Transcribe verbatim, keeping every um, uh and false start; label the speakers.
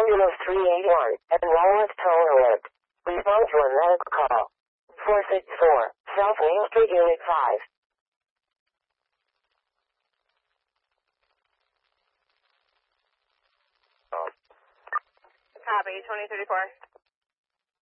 Speaker 1: Ambulance three eighty-one at Walnut Toll Alert. Respond to a medical call. four six four, South Main Street, Unit five.
Speaker 2: Copy, twenty thirty-four.